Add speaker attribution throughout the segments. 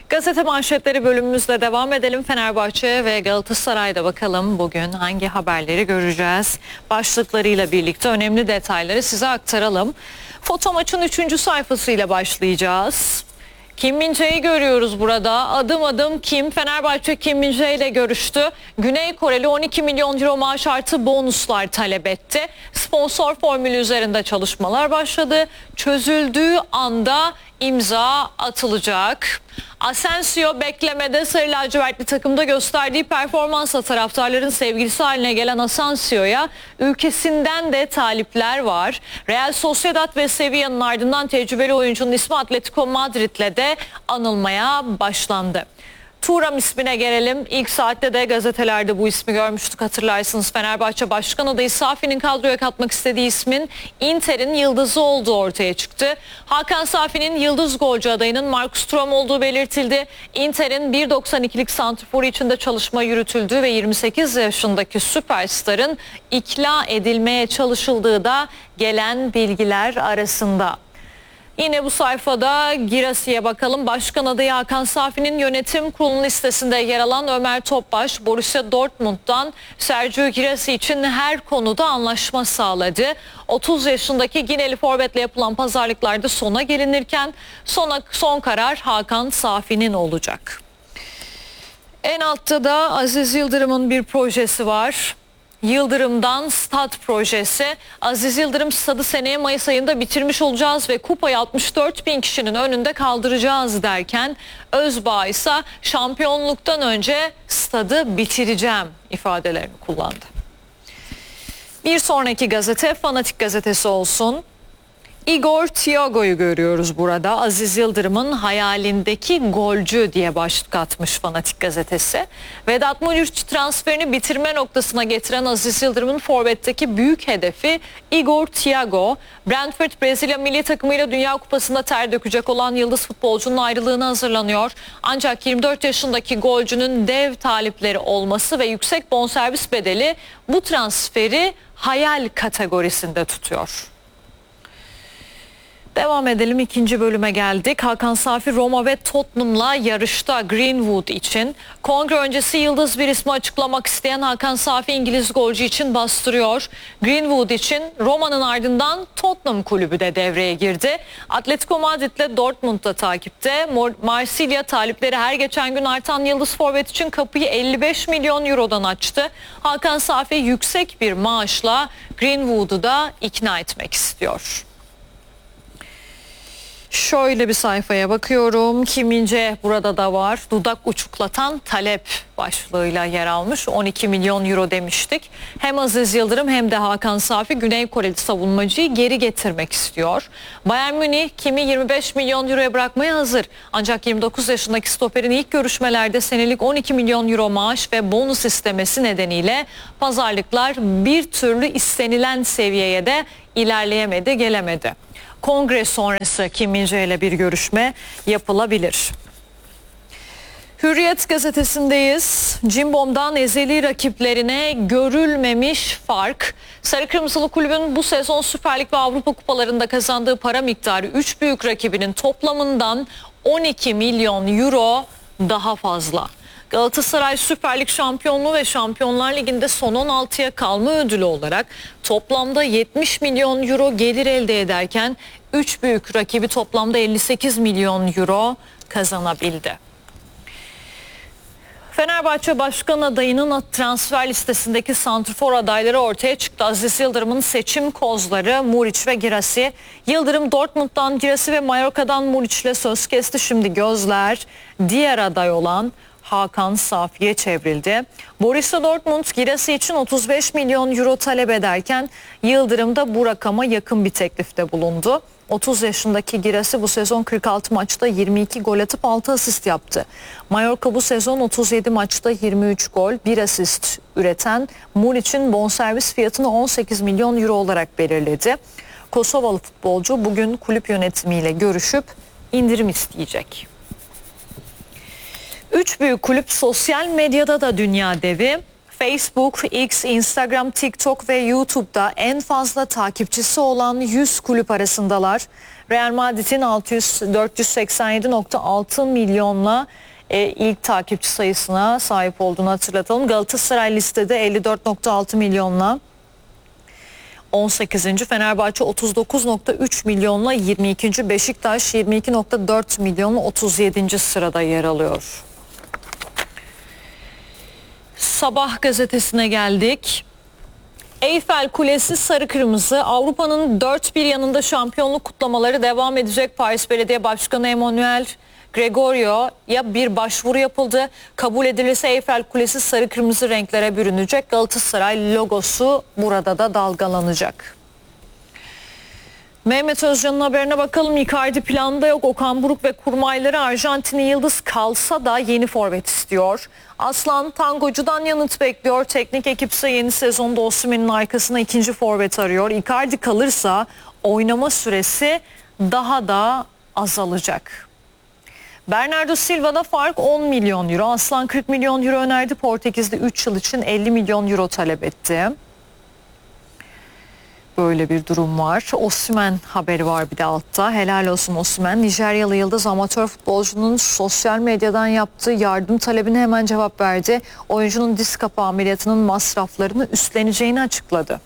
Speaker 1: Gazete manşetleri bölümümüzle devam edelim. Fenerbahçe ve Galatasaray'da bakalım bugün hangi haberleri göreceğiz. Başlıklarıyla birlikte önemli detayları size aktaralım. Foto maçın 3. sayfasıyla başlayacağız. Kim Min-jae'yi görüyoruz burada. Adım adım Kim. Fenerbahçe Kim Min-jae ile görüştü. Güney Koreli 12 milyon euro maaş artı bonuslar talep etti. Sponsor formülü üzerinde çalışmalar başladı. Çözüldüğü anda imza atılacak. Asensio beklemede. Sarı lacivertli takımda gösterdiği performansla taraftarların sevgilisi haline gelen Asensio'ya ülkesinden de talipler var. Real Sociedad ve Sevilla'nın ardından tecrübeli oyuncunun ismi Atletico Madrid'le de anılmaya başlandı. Thuram ismine gelelim. İlk saatte de gazetelerde bu ismi görmüştük, hatırlarsınız. Fenerbahçe Başkan adayı Safi'nin kadroya katmak istediği ismin Inter'in yıldızı olduğu ortaya çıktı. Hakan Safi'nin yıldız golcü adayının Marcus Thuram olduğu belirtildi. Inter'in 1.92'lik santrforu içinde çalışma yürütüldüğü ve 28 yaşındaki süperstarın ikna edilmeye çalışıldığı da gelen bilgiler arasında. Yine bu sayfada Girassi'ye bakalım. Başkan adayı Hakan Safi'nin yönetim kurulu listesinde yer alan Ömer Topbaş, Borussia Dortmund'dan Sergio Girassi için her konuda anlaşma sağladı. 30 yaşındaki Gineli forvetle yapılan pazarlıklarda sona gelinirken son karar Hakan Safi'nin olacak. En altta da Aziz Yıldırım'ın bir projesi var. Yıldırım'dan Stat projesi. Aziz Yıldırım stadı seneye Mayıs ayında bitirmiş olacağız ve kupayı 64 bin kişinin önünde kaldıracağız derken Özbağ ise şampiyonluktan önce stadı bitireceğim ifadelerini kullandı. Bir sonraki gazete Fanatik gazetesi olsun. Igor Thiago'yu görüyoruz burada. Aziz Yıldırım'ın hayalindeki golcü diye başlık atmış Fanatik gazetesi. Vedat Muriç transferini bitirme noktasına getiren Aziz Yıldırım'ın forvetteki büyük hedefi Igor Thiago. Brentford Brezilya milli takımıyla Dünya Kupası'nda ter dökecek olan yıldız futbolcunun ayrılığına hazırlanıyor. Ancak 24 yaşındaki golcünün dev talipleri olması ve yüksek bonservis bedeli bu transferi hayal kategorisinde tutuyor. Devam edelim, ikinci bölüme geldik. Hakan Safi Roma ve Tottenham'la yarışta Greenwood için. Kongre öncesi yıldız bir ismi açıklamak isteyen Hakan Safi İngiliz golcü için bastırıyor. Greenwood için Roma'nın ardından Tottenham kulübü de devreye girdi. Atletico Madrid'le Dortmund'da takipte. Marsilya talipleri her geçen gün artan yıldız forvet için kapıyı 55 milyon eurodan açtı. Hakan Safi yüksek bir maaşla Greenwood'u da ikna etmek istiyor. Şöyle bir sayfaya bakıyorum. Kim Min-jae burada da var. Dudak uçuklatan talep başlığıyla yer almış. 12 milyon euro demiştik. Hem Aziz Yıldırım hem de Hakan Safi Güney Koreli savunmacıyı geri getirmek istiyor. Bayern Münih Kim'i 25 milyon euroya bırakmaya hazır. Ancak 29 yaşındaki stoperin ilk görüşmelerde senelik 12 milyon euro maaş ve bonus istemesi nedeniyle pazarlıklar bir türlü istenilen seviyeye de ilerleyemedi, gelemedi. Kongre sonrası Kim Min-jae ile bir görüşme yapılabilir. Hürriyet gazetesindeyiz. Cimbom'dan ezeli rakiplerine görülmemiş fark. Sarı Kırmızılı Kulübün bu sezon Süper Lig ve Avrupa Kupalarında kazandığı para miktarı 3 büyük rakibinin toplamından 12 milyon euro daha fazla. Galatasaray Süper Lig şampiyonluğu ve Şampiyonlar Ligi'nde son 16'ya kalma ödülü olarak toplamda 70 milyon euro gelir elde ederken 3 büyük rakibi toplamda 58 milyon euro kazanabildi. Fenerbahçe Başkan adayının transfer listesindeki santrfor adayları ortaya çıktı. Aziz Yıldırım'ın seçim kozları Muriç ve Girassi. Yıldırım Dortmund'dan Girassi ve Mallorca'dan Muriç'le söz kesti. Şimdi gözler diğer aday olan Hakan Safi'ye çevrildi. Borussia Dortmund Girassi için 35 milyon euro talep ederken Yıldırım da bu rakama yakın bir teklifte bulundu. 30 yaşındaki Girassi bu sezon 46 maçta 22 gol atıp 6 asist yaptı. Mallorca bu sezon 37 maçta 23 gol, 1 asist üreten Muriç'in bonservis fiyatını 18 milyon euro olarak belirledi. Kosovalı futbolcu bugün kulüp yönetimiyle görüşüp indirim isteyecek. 3 büyük kulüp sosyal medyada da dünya devi. Facebook, X, Instagram, TikTok ve YouTube'da en fazla takipçisi olan 100 kulüp arasındalar. Real Madrid'in 487,6 milyonla ilk takipçi sayısına sahip olduğunu hatırlatalım. Galatasaray listede 54,6 milyonla 18. Fenerbahçe 39,3 milyonla 22. Beşiktaş 22,4 milyonla 37. sırada yer alıyor. Sabah gazetesine geldik. Eyfel Kulesi sarı kırmızı. Avrupa'nın dört bir yanında şampiyonluk kutlamaları devam edecek. Paris Belediye Başkanı Emmanuel Gregorio'ya bir başvuru yapıldı. Kabul edilirse Eyfel Kulesi sarı kırmızı renklere bürünecek. Galatasaray logosu burada da dalgalanacak. Mehmet Özcan'ın haberine bakalım. Icardi planda yok. Okan Buruk ve kurmayları Arjantinli yıldız kalsa da yeni forvet istiyor. Aslan Tangocu'dan yanıt bekliyor. Teknik ekip ise yeni sezonda Osimhen'in arkasına ikinci forvet arıyor. Icardi kalırsa oynama süresi daha da azalacak. Bernardo Silva'da fark 10 milyon euro. Aslan 40 milyon euro önerdi. Portekiz'de 3 yıl için 50 milyon euro talep etti. Böyle bir durum var. Osimhen haberi var bir de altta. Helal olsun Osimhen. Nijeryalı yıldız amatör futbolcunun sosyal medyadan yaptığı yardım talebine hemen cevap verdi. Oyuncunun diz kapağı ameliyatının masraflarını üstleneceğini açıkladı.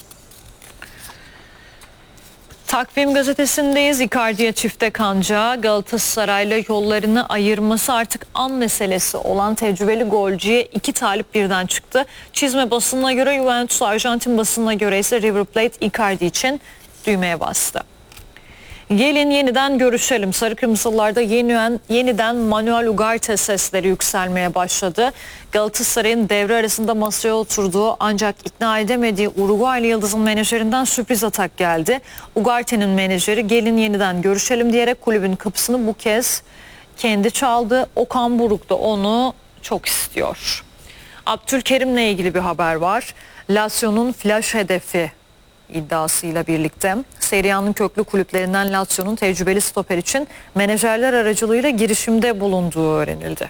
Speaker 1: Takvim gazetesindeyiz. Icardi'ye çifte kanca. Galatasaray'la yollarını ayırması artık an meselesi olan tecrübeli golcüye iki talip birden çıktı. Çizme basınına göre Juventus, Arjantin basınına göre ise River Plate Icardi için düğmeye bastı. Gelin yeniden görüşelim. Sarı Kırmızılılarda yeniden Manuel Ugarte sesleri yükselmeye başladı. Galatasaray'ın devre arasında masaya oturduğu ancak ikna edemediği Uruguaylı yıldızın menajerinden sürpriz atak geldi. Ugarte'nin menajeri gelin yeniden görüşelim diyerek kulübün kapısını bu kez kendi çaldı. Okan Buruk da onu çok istiyor. Abdülkerim'le ilgili bir haber var. Lazio'nun flash hedefi iddiasıyla birlikte Serie A'nın köklü kulüplerinden Lazio'nun tecrübeli stoper için menajerler aracılığıyla girişimde bulunduğu öğrenildi.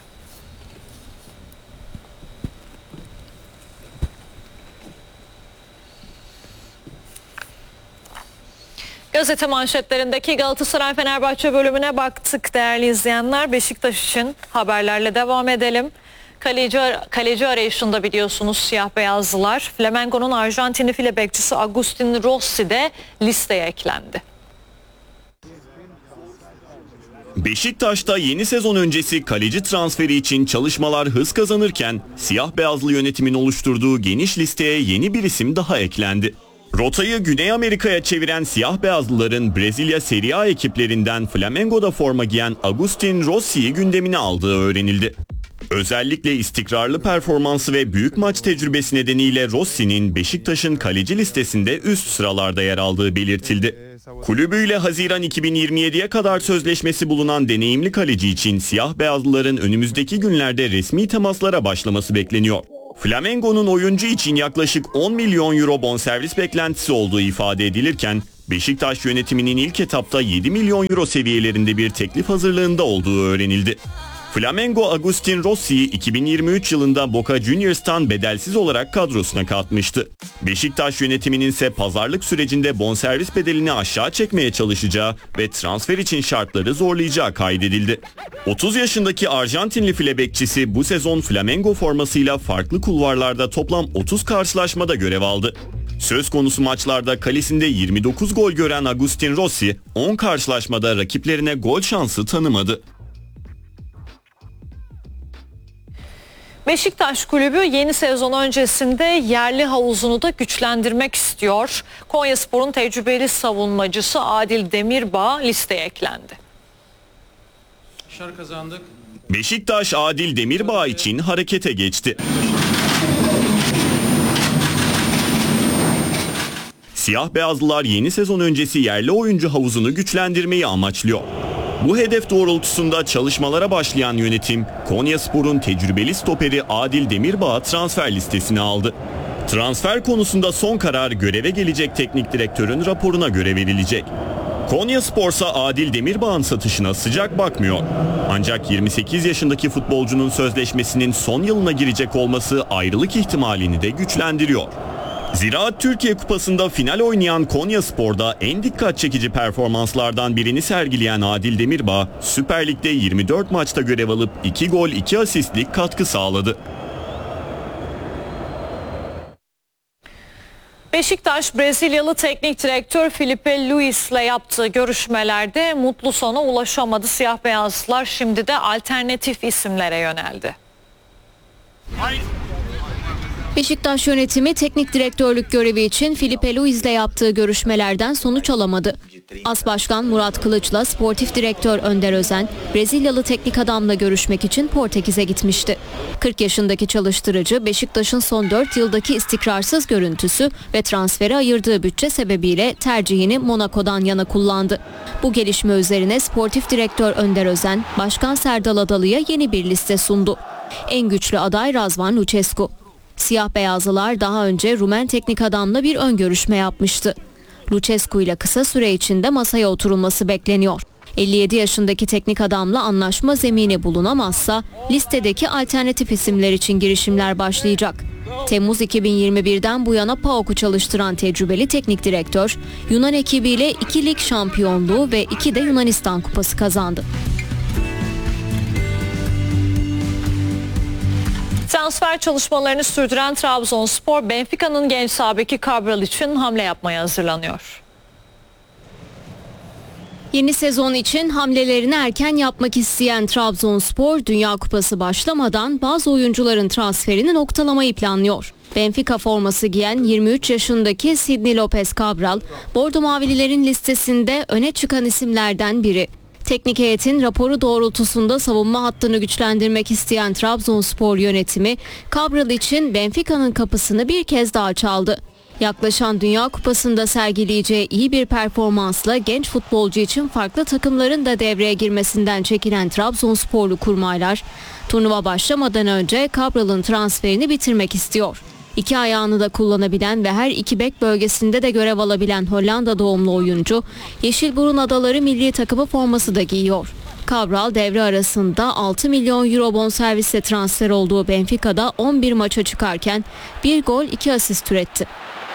Speaker 1: Gazete manşetlerindeki Galatasaray-Fenerbahçe bölümüne baktık değerli izleyenler. Beşiktaş için haberlerle devam edelim. Kaleci arayışında biliyorsunuz siyah beyazlılar. Flamengo'nun Arjantinli file bekçisi Agustin Rossi de listeye eklendi.
Speaker 2: Beşiktaş'ta yeni sezon öncesi kaleci transferi için çalışmalar hız kazanırken siyah beyazlı yönetimin oluşturduğu geniş listeye yeni bir isim daha eklendi. Rotayı Güney Amerika'ya çeviren siyah beyazlıların Brezilya Serie A ekiplerinden Flamengo'da forma giyen Agustin Rossi'yi gündemine aldığı öğrenildi. Özellikle istikrarlı performansı ve büyük maç tecrübesi nedeniyle Rossi'nin Beşiktaş'ın kaleci listesinde üst sıralarda yer aldığı belirtildi. Kulübüyle Haziran 2027'ye kadar sözleşmesi bulunan deneyimli kaleci için siyah beyazlıların önümüzdeki günlerde resmi temaslara başlaması bekleniyor. Flamengo'nun oyuncu için yaklaşık 10 milyon euro bonservis beklentisi olduğu ifade edilirken Beşiktaş yönetiminin ilk etapta 7 milyon euro seviyelerinde bir teklif hazırlığında olduğu öğrenildi. Flamengo Agustin Rossi'yi 2023 yılında Boca Juniors'tan bedelsiz olarak kadrosuna katmıştı. Beşiktaş yönetiminin ise pazarlık sürecinde bonservis bedelini aşağı çekmeye çalışacağı ve transfer için şartları zorlayacağı kaydedildi. 30 yaşındaki Arjantinli file bekçisi bu sezon Flamengo formasıyla farklı kulvarlarda toplam 30 karşılaşmada görev aldı. Söz konusu maçlarda kalesinde 29 gol gören Agustin Rossi 10 karşılaşmada rakiplerine gol şansı tanımadı.
Speaker 1: Beşiktaş kulübü yeni sezon öncesinde yerli havuzunu da güçlendirmek istiyor. Konyaspor'un tecrübeli savunmacısı Adil Demirbağ listeye eklendi.
Speaker 3: Kazandık.
Speaker 2: Beşiktaş Adil Demirbağ için harekete geçti. Siyah beyazlılar yeni sezon öncesi yerli oyuncu havuzunu güçlendirmeyi amaçlıyor. Bu hedef doğrultusunda çalışmalara başlayan yönetim, Konyaspor'un tecrübeli stoperi Adil Demirbağ'ı transfer listesine aldı. Transfer konusunda son karar göreve gelecek teknik direktörün raporuna göre verilecek. Konyaspor'sa Adil Demirbağ'ın satışına sıcak bakmıyor. Ancak 28 yaşındaki futbolcunun sözleşmesinin son yılına girecek olması ayrılık ihtimalini de güçlendiriyor. Ziraat Türkiye Kupası'nda final oynayan Konyaspor'da en dikkat çekici performanslardan birini sergileyen Adil Demirbağ, Süper Lig'de 24 maçta görev alıp 2 gol 2 asistlik katkı sağladı.
Speaker 1: Beşiktaş, Brezilyalı teknik direktör Filipe Luis'le yaptığı görüşmelerde mutlu sona ulaşamadı. Siyah beyazlılar şimdi de alternatif isimlere yöneldi.
Speaker 3: Beşiktaş yönetimi teknik direktörlük görevi için Filipe Luis'le yaptığı görüşmelerden sonuç alamadı. As Başkan Murat Kılıç'la sportif direktör Önder Özen, Brezilyalı teknik adamla görüşmek için Portekiz'e gitmişti. 40 yaşındaki çalıştırıcı Beşiktaş'ın son 4 yıldaki istikrarsız görüntüsü ve transfere ayırdığı bütçe sebebiyle tercihini Monaco'dan yana kullandı. Bu gelişme üzerine sportif direktör Önder Özen, Başkan Serdal Adalı'ya yeni bir liste sundu. En güçlü aday Razvan Lucescu. Siyah beyazlılar daha önce Rumen teknik adamla bir ön görüşme yapmıştı. Lucescu ile kısa süre içinde masaya oturulması bekleniyor. 57 yaşındaki teknik adamla anlaşma zemini bulunamazsa listedeki alternatif isimler için girişimler başlayacak. Temmuz 2021'den bu yana PAOK'u çalıştıran tecrübeli teknik direktör, Yunan ekibiyle 2 lig şampiyonluğu ve 2 de Yunanistan kupası kazandı.
Speaker 1: Transfer çalışmalarını sürdüren Trabzonspor, Benfica'nın genç sağ beki Cabral için hamle yapmaya hazırlanıyor.
Speaker 3: Yeni sezon için hamlelerini erken yapmak isteyen Trabzonspor, Dünya Kupası başlamadan bazı oyuncuların transferini noktalamayı planlıyor. Benfica forması giyen 23 yaşındaki Sidney Lopez Cabral, Bordo Mavililerin listesinde öne çıkan isimlerden biri. Teknik heyetin raporu doğrultusunda savunma hattını güçlendirmek isteyen Trabzonspor yönetimi, Cabral için Benfica'nın kapısını bir kez daha çaldı. Yaklaşan Dünya Kupası'nda sergileyeceği iyi bir performansla genç futbolcu için farklı takımların da devreye girmesinden çekinen Trabzonsporlu kurmaylar, turnuva başlamadan önce Cabral'ın transferini bitirmek istiyor. İki ayağını da kullanabilen ve her iki bek bölgesinde de görev alabilen Hollanda doğumlu oyuncu, Yeşilburun Adaları milli takımı forması da giyiyor. Cabral devre arasında 6 milyon euro bonservisle transfer olduğu Benfica'da 11 maça çıkarken 1 gol 2 asist üretti.